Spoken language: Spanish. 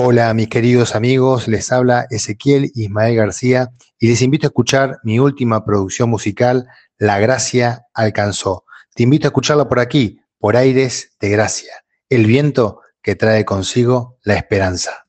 Hola, mis queridos amigos, les habla Ezequiel Ismael García y les invito a escuchar mi última producción musical, La Gracia Alcanzó. Te invito a escucharla por aquí, por Aires de Gracia, el viento que trae consigo la esperanza.